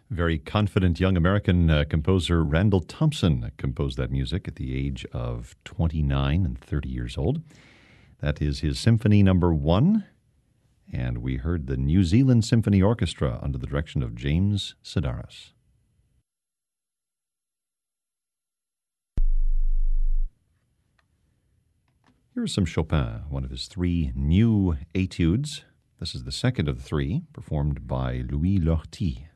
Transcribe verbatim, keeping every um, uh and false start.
Very confident young American uh, composer Randall Thompson composed that music at the age of twenty-nine and thirty years old. That is his Symphony Number One, and we heard the New Zealand Symphony Orchestra under the direction of James Sedaris. Here is some Chopin, one of his three new etudes. This is the second of the three, performed by Louis Lortie.